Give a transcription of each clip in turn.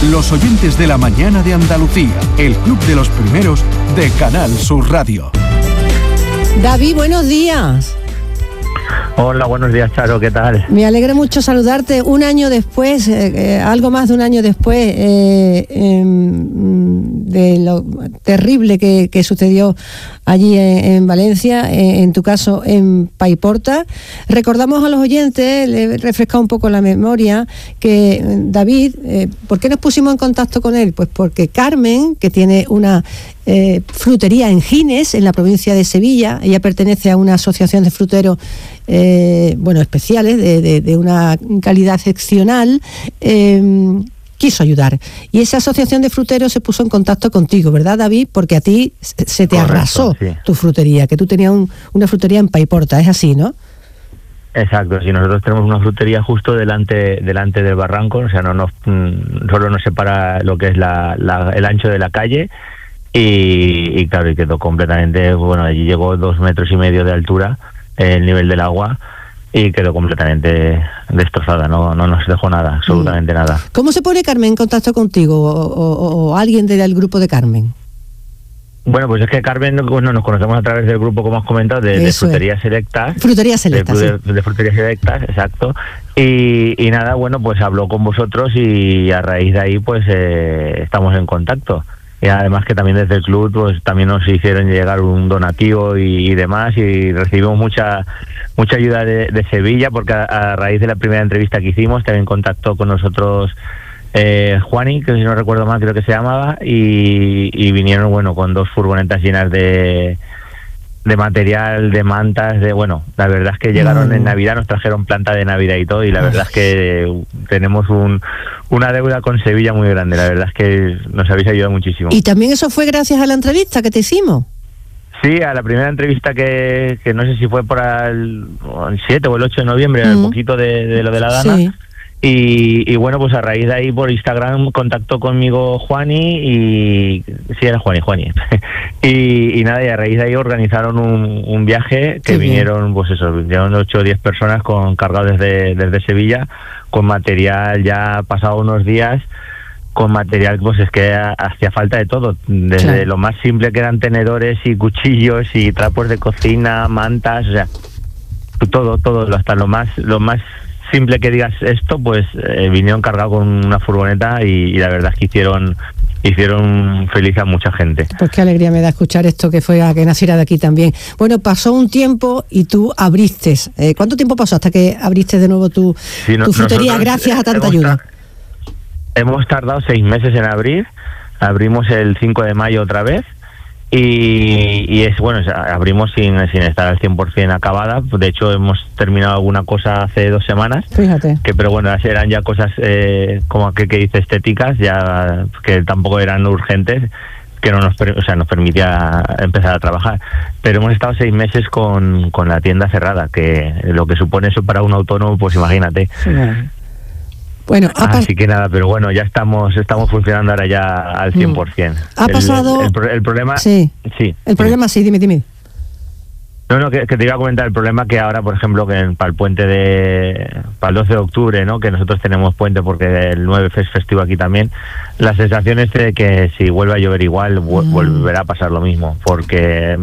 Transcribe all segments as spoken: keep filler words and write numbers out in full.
Los oyentes de la mañana de Andalucía, el club de los primeros de Canal Sur Radio. David, buenos días. Hola, buenos días, Charo, ¿qué tal? Me alegra mucho saludarte un año después, eh, eh, algo más de un año después eh, eh, de lo terrible que, que sucedió allí en, en Valencia, eh, en tu caso en Paiporta. Recordamos a los oyentes, le he refrescado un poco la memoria, que David, eh, ¿por qué nos pusimos en contacto con él? Pues porque Carmen, que tiene una eh, frutería en Gines, en la provincia de Sevilla, ella pertenece a una asociación de fruteros Eh, bueno, especiales, de, de, de una calidad excepcional, eh, quiso ayudar. Y esa asociación de fruteros se puso en contacto contigo, ¿verdad, David? Porque a ti se te Correcto, arrasó sí. tu frutería, que tú tenías un, una frutería en Paiporta, ¿es así, no? Exacto, sí, nosotros tenemos una frutería justo delante delante del barranco, o sea, no nos solo nos separa lo que es la, la, el ancho de la calle y, y claro, y quedó completamente, bueno, allí llegó dos metros y medio de altura el nivel del agua y quedó completamente destrozada, no no nos dejó nada, absolutamente mm. nada. ¿Cómo se pone Carmen en contacto contigo o, o, o alguien del grupo de Carmen? Bueno, pues es que Carmen, bueno, nos conocemos a través del grupo, como has comentado, de, de Fruterías Selectas. Fruterías Selectas, de, sí. de, de Fruterías Selectas, exacto. Y, y nada, bueno, pues habló con vosotros y a raíz de ahí, pues eh, estamos en contacto. Y además que también desde el club pues también nos hicieron llegar un donativo y, y demás, y recibimos mucha mucha ayuda de, de Sevilla, porque a, a raíz de la primera entrevista que hicimos también contactó con nosotros eh, Juani, que si no recuerdo mal creo que se llamaba, y, y vinieron bueno con dos furgonetas llenas de de material, de mantas, de bueno, la verdad es que llegaron mm. en Navidad, nos trajeron planta de Navidad y todo, y la verdad es que tenemos un una deuda con Sevilla muy grande, la verdad es que nos habéis ayudado muchísimo. Y también eso fue gracias a la entrevista que te hicimos. Sí, a la primera entrevista que, que no sé si fue por el, el siete o el ocho de noviembre, mm. un poquito de, de lo de la Dana. Sí. Y, y bueno, pues a raíz de ahí por Instagram contactó conmigo Juani y... Sí, era Juani, Juani. y, y nada, y a raíz de ahí organizaron un, un viaje que sí, vinieron, bien. pues eso, vinieron ocho o diez personas con cargados desde, desde Sevilla, con material ya pasado unos días, con material, pues es que hacía falta de todo, desde claro. lo más simple que eran tenedores y cuchillos y trapos de cocina, mantas, o sea, todo, todo, hasta lo más, lo más simple que digas esto, pues eh, vinieron cargados con una furgoneta y, y la verdad es que hicieron hicieron feliz a mucha gente. Pues qué alegría me da escuchar esto, que fue a que naciera de aquí también. Bueno, pasó un tiempo y tú abriste. Eh, ¿Cuánto tiempo pasó hasta que abriste de nuevo tu, sí, no, tu frutería gracias a tanta ayuda? Hemos tardado seis meses en abrir. Abrimos el cinco de mayo otra vez. Y, y es bueno, abrimos sin, sin estar al cien por ciento acabada. De hecho hemos terminado alguna cosa hace dos semanas. Fíjate. Que pero bueno, eran ya cosas eh, como que, que dice estéticas, ya que tampoco eran urgentes, que no nos, o sea, nos permitía empezar a trabajar. Pero hemos estado seis meses con, con la tienda cerrada, que lo que supone eso para un autónomo, pues imagínate. Sí. Bueno, así que nada, pero bueno, ya estamos estamos funcionando ahora ya al cien por ciento. Ha pasado... El, el, el problema... Sí, sí el problema sí, dime, dime. No, no, que, que te iba a comentar el problema que ahora, por ejemplo, que en, para el puente de... para el doce de octubre, ¿no?, que nosotros tenemos puente porque el nueve es festivo aquí también, la sensación es de que si vuelve a llover igual, mm. volverá a pasar lo mismo, porque...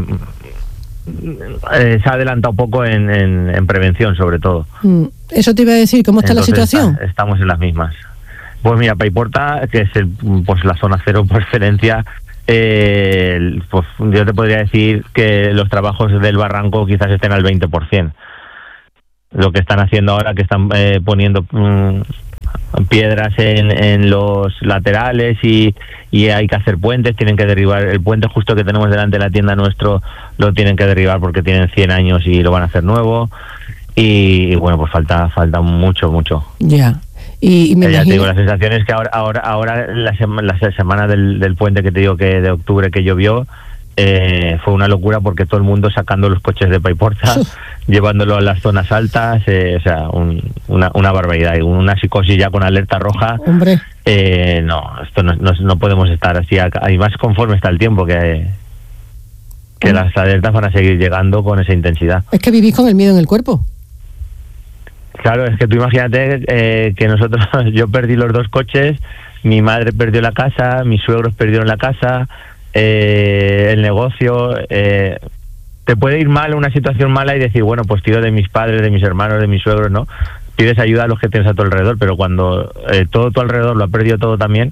Eh, se ha adelantado un poco en, en, en prevención, sobre todo. Mm. Eso te iba a decir, ¿cómo está Entonces, la situación? Está, estamos en las mismas. Pues mira, Paiporta, que es el, pues la zona cero por excelencia, eh, pues yo te podría decir que los trabajos del barranco quizás estén al veinte por ciento. Lo que están haciendo ahora, que están eh, poniendo... Mm, piedras en, en los laterales y, y hay que hacer puentes, tienen que derribar el puente justo que tenemos delante de la tienda nuestro, lo tienen que derribar porque tienen cien años y lo van a hacer nuevo y, y bueno, pues falta falta mucho, mucho. Ya. Y, y me ya imagino... te digo, la sensación es que ahora ahora ahora la, sema, la semana del, del puente que te digo que de octubre que llovió, Eh, fue una locura porque todo el mundo sacando los coches de Paiporta, llevándolo a las zonas altas, eh, o sea, un, una, una barbaridad, una psicosis ya con alerta roja. Hombre. Eh, no, esto no, no, no podemos estar así, además conforme está el tiempo, que, que las alertas van a seguir llegando con esa intensidad. Es que vivís con el miedo en el cuerpo. Claro, es que tú imagínate eh, que nosotros, yo perdí los dos coches, mi madre perdió la casa, mis suegros perdieron la casa, eh, el negocio. Eh, te puede ir mal una situación mala y decir, bueno, pues tiro de mis padres, de mis hermanos, de mis suegros, ¿no? Pides ayuda a los que tienes a tu alrededor, pero cuando eh, todo tu alrededor lo ha perdido todo también,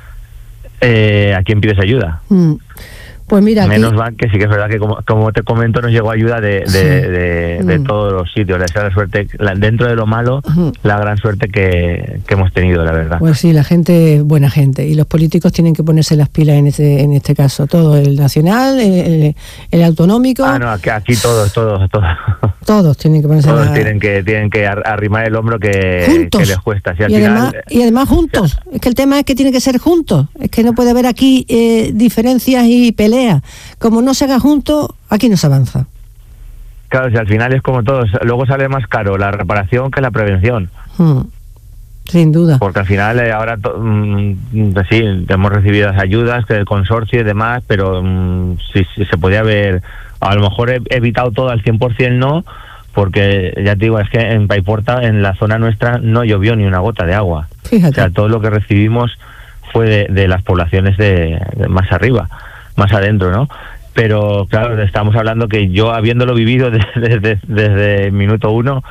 eh, ¿a quién pides ayuda? Mm. Pues mira, menos aquí... mal que sí que es verdad que como, como te comento nos llegó ayuda de, de, sí. de, de mm. todos los sitios. Esa es la suerte, la, dentro de lo malo, uh-huh. la gran suerte que, que hemos tenido, la verdad. Pues sí, la gente es buena gente y los políticos tienen que ponerse las pilas en este en este caso, todo, el nacional, el, el, el autonómico. Ah, no, aquí, aquí todos, todos, todos. Todos tienen que ponerse todos la... tienen que tienen que arrimar el hombro que, que les cuesta. Si al y, final... además, y además juntos. O sea, es que el tema es que tiene que ser juntos. Es que no puede haber aquí eh, diferencias y peleas. Como no se haga juntos, aquí no se avanza. Claro, si al final es como todos, luego sale más caro la reparación que la prevención. Hmm. Sin duda. Porque al final eh, ahora to, mm, sí, hemos recibido las ayudas del consorcio y demás, pero mm, sí, sí, se podía haber, a lo mejor he evitado todo al cien por ciento no, porque ya te digo, es que en Paiporta, en la zona nuestra, no llovió ni una gota de agua. Fíjate. O sea, todo lo que recibimos fue de, de las poblaciones de, de más arriba, más adentro, ¿no? Pero claro, estamos hablando que yo, habiéndolo vivido desde, desde, desde el minuto uno,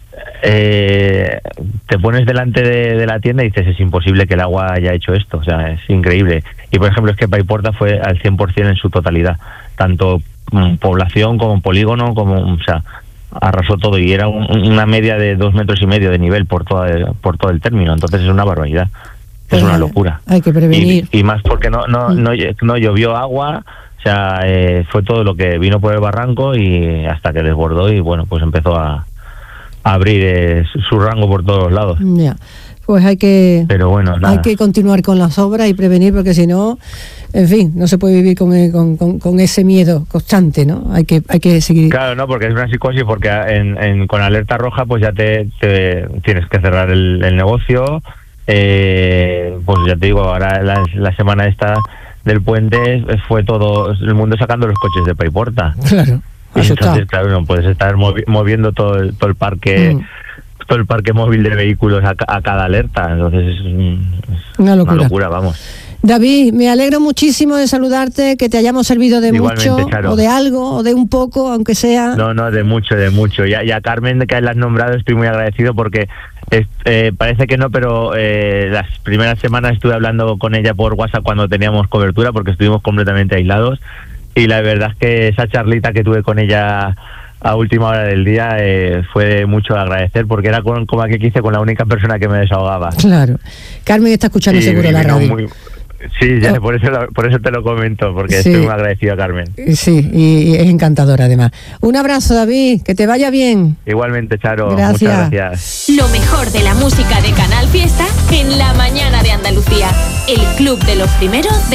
eh, te pones delante de, de la tienda y dices, es imposible que el agua haya hecho esto, o sea, es increíble. Y por ejemplo, es que Paiporta fue al cien por ciento en su totalidad, tanto um, población como polígono, como, o sea, arrasó todo y era un, una media de dos metros y medio de nivel por todo el, por todo el término, entonces es una barbaridad. Es una locura. Hay que prevenir. Y, y más porque no no, no no llovió agua, o sea, eh, fue todo lo que vino por el barranco y hasta que desbordó y bueno, pues empezó a, a abrir eh, su, su rango por todos lados. Ya. Pues hay que Pero bueno, nada. hay que continuar con las obras y prevenir, porque si no, en fin, no se puede vivir con, con, con, con ese miedo constante, ¿no? Hay que hay que seguir. Claro, no, porque es una psicosis, porque en, en, con alerta roja pues ya te, te tienes que cerrar el, el negocio. Eh, pues ya te digo, ahora la, la semana esta del puente fue todo el mundo sacando los coches de Paiporta. Claro. Y entonces, claro, no puedes estar movi- moviendo todo el, todo el parque, mm. todo el parque móvil de vehículos a, a cada alerta. Entonces es, es una locura. Una locura, vamos. David, me alegro muchísimo de saludarte, que te hayamos servido de Igualmente, mucho, Charo. o de algo, o de un poco, aunque sea. No, no, de mucho, de mucho. Y a, y a Carmen, que la has nombrado, estoy muy agradecido porque es, eh, parece que no, pero eh, las primeras semanas estuve hablando con ella por WhatsApp cuando teníamos cobertura, porque estuvimos completamente aislados. Y la verdad es que esa charlita que tuve con ella a última hora del día eh, fue de mucho agradecer, porque era con, como aquel que hice con la única persona que me desahogaba. Claro. Carmen está escuchando y, seguro la radio. Muy, sí, ya, oh. por, eso, por eso te lo comento, porque sí. Estoy muy agradecido a Carmen. Sí, y, y es encantadora además. Un abrazo, David, que te vaya bien. Igualmente, Charo. Gracias. Muchas gracias. Lo mejor de la música de Canal Fiesta en la mañana de Andalucía. El club de los primeros de